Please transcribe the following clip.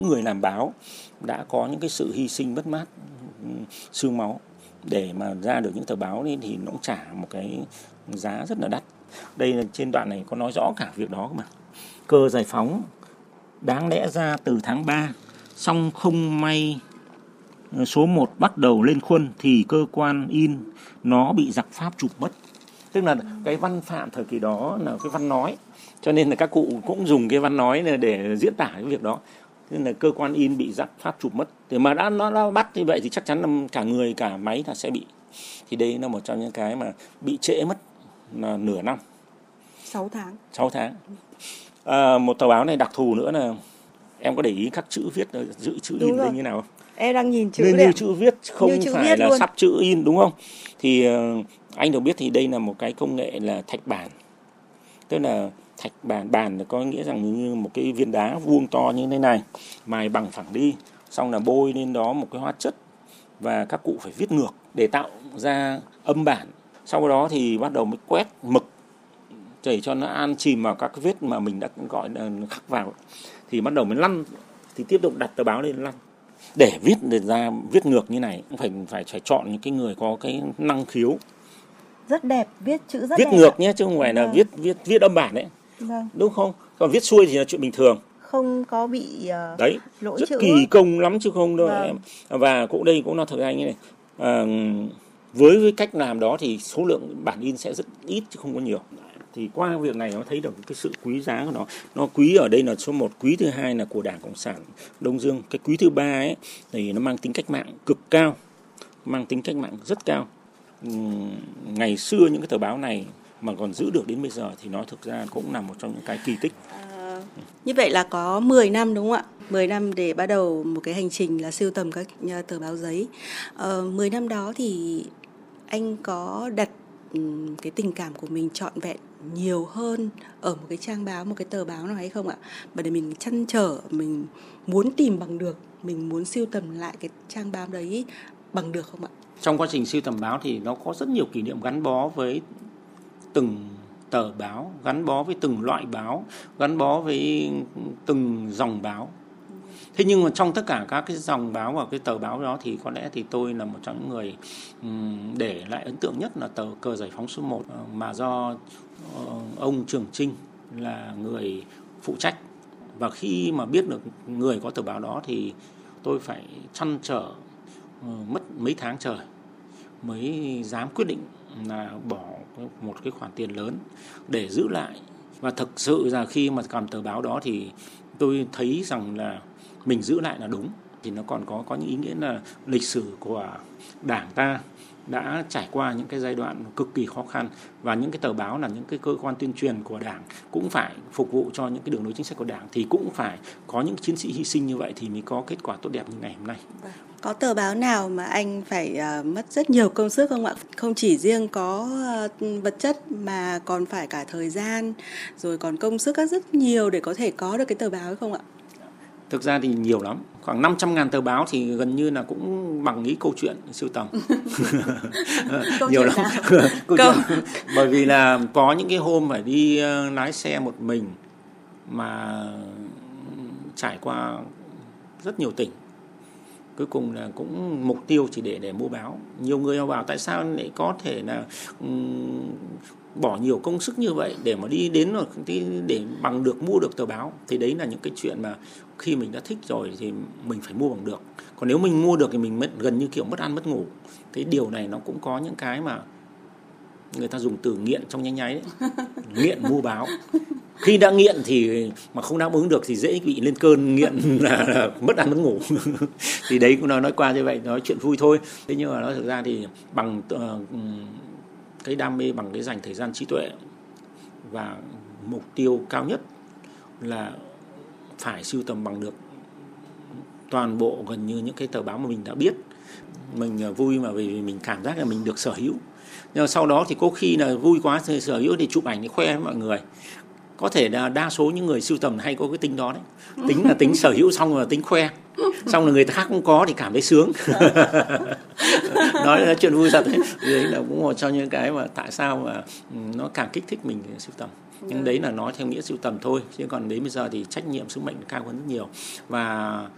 Người làm báo đã có những cái sự hy sinh mất mát, xương máu để mà ra được những tờ báo nên thì nó cũng trả một cái giá rất là đắt. Đây là trên đoạn này có nói rõ cả việc đó mà. Cờ giải phóng đáng lẽ ra từ tháng 3, song không may số 1 bắt đầu lên khuân thì cơ quan in nó bị giặc Pháp chụp mất. Tức là cái văn phạm thời kỳ đó là cái văn nói, cho nên là các cụ cũng dùng cái văn nói để diễn tả cái việc đó. Nên là cơ quan in bị giặc Pháp chụp mất. Thì mà nó bắt như vậy thì chắc chắn là cả người cả máy là sẽ bị. Thì đây là một trong những cái mà bị trễ mất là nửa năm. 6 tháng. 6 tháng. Một tờ báo này đặc thù nữa là em có để ý các chữ viết giữ chữ in lên như nào không? Em đang nhìn chữ như chữ viết không chữ phải viết là luôn. sắp chữ in đúng không? Thì anh được biết thì đây là một cái công nghệ là thạch bản. Tức là thạch bản có nghĩa rằng như một cái viên đá vuông to như thế này, mài bằng phẳng đi, xong là bôi lên đó một cái hóa chất và các cụ phải viết ngược để tạo ra âm bản. Sau đó thì bắt đầu mới quét mực để cho nó an chìm vào các cái vết mà mình đã gọi là khắc vào. Thì bắt đầu mới lăn, thì tiếp tục đặt tờ báo lên lăn. Để viết ngược như này phải chọn những cái người có cái năng khiếu. Rất đẹp, viết chữ rất viết đẹp. Viết ngược nhé, chứ không phải là viết âm bản đấy. Vâng. Đúng không? Còn viết xuôi thì là chuyện bình thường. Không có bị đấy, lỗi rất chữ. kỳ công lắm chứ không đâu Vâng. em. Và cũng đây cũng là thực ra như này. Với cách làm đó thì số lượng bản in sẽ rất ít chứ không có nhiều. Thì qua việc này nó thấy được cái sự quý giá của nó. Nó quý ở đây là số 1, quý thứ hai là của Đảng Cộng sản Đông Dương. Cái quý thứ ba ấy thì nó mang tính cách mạng cực cao, mang tính cách mạng rất cao. Ngày xưa những cái tờ báo này mà còn giữ được đến bây giờ thì nó thực ra cũng là một trong những cái kỳ tích. Như vậy là có 10 năm đúng không ạ? 10 năm để bắt đầu một cái hành trình là sưu tầm các tờ báo giấy. 10 năm đó thì anh có đặt cái tình cảm của mình trọn vẹn nhiều hơn ở một cái trang báo, một cái tờ báo nào hay không ạ? Bởi để mình trăn trở, mình muốn tìm bằng được, mình muốn sưu tầm lại cái trang báo đấy bằng được không ạ? Trong quá trình sưu tầm báo thì nó có rất nhiều kỷ niệm gắn bó với từng tờ báo, gắn bó với từng loại báo, gắn bó với từng dòng báo. Thế nhưng mà trong tất cả các cái dòng báo và cái tờ báo đó thì có lẽ thì tôi là một trong những người để lại ấn tượng nhất là tờ Cờ Giải phóng số 1 mà do ông Trường Chinh là người phụ trách. Và khi mà biết được người có tờ báo đó thì tôi phải trăn trở mất mấy tháng trời mới dám quyết định là bỏ một cái khoản tiền lớn để giữ lại. Và thực sự là khi mà cầm tờ báo đó thì tôi thấy rằng là mình giữ lại là đúng. Thì nó còn có những ý nghĩa là lịch sử của Đảng ta đã trải qua những cái giai đoạn cực kỳ khó khăn, và những cái tờ báo là những cái cơ quan tuyên truyền của Đảng cũng phải phục vụ cho những cái đường lối chính sách của Đảng, thì cũng phải có những chiến sĩ hy sinh như vậy thì mới có kết quả tốt đẹp như ngày hôm nay. Có tờ báo nào mà anh phải mất rất nhiều công sức không ạ? Không chỉ riêng có vật chất mà còn phải cả thời gian, rồi còn công sức rất nhiều để có thể có được cái tờ báo không ạ? Thực ra thì nhiều lắm, khoảng 500.000 tờ báo thì gần như là cũng bằng ý câu chuyện sưu tầm. Nhiều lắm. Bởi vì là có những cái hôm phải đi lái xe một mình mà trải qua rất nhiều tỉnh. Cuối cùng là cũng mục tiêu chỉ để mua báo. Nhiều người bảo tại sao lại có thể là bỏ nhiều công sức như vậy để mà đi đến để bằng được mua được tờ báo. Thì đấy là những cái chuyện mà khi mình đã thích rồi thì mình phải mua bằng được. Còn nếu mình mua được thì mình gần như kiểu mất ăn mất ngủ. Thế điều này nó cũng có những cái mà người ta dùng từ nghiện trong nháy nháy đấy. Nghiện mua báo. Khi đã nghiện thì mà không đáp ứng được thì dễ bị lên cơn nghiện là mất ăn mất ngủ. Thì đấy cũng nói qua như vậy, nói chuyện vui thôi. Thế nhưng mà nói thực ra thì bằng cái đam mê, bằng cái dành thời gian trí tuệ và mục tiêu cao nhất là phải sưu tầm bằng được toàn bộ gần như những cái tờ báo mà mình đã biết. Mình vui mà vì mình cảm giác là mình được sở hữu. Nhưng mà sau đó thì có khi là vui quá thì sở hữu thì chụp ảnh để khoe với mọi người. Có thể là đa số những người sưu tầm hay có cái tính đó đấy. Tính là tính sở hữu xong rồi tính khoe. Xong là người ta khác không có thì cảm thấy sướng. Nói là chuyện vui thật đấy. Đấy là cũng một trong những cái mà tại sao mà nó càng kích thích mình sưu tầm. Nhưng đấy là nói theo nghĩa sưu tầm thôi. Chứ còn đến bây giờ thì trách nhiệm, sứ mệnh cao hơn rất nhiều. Và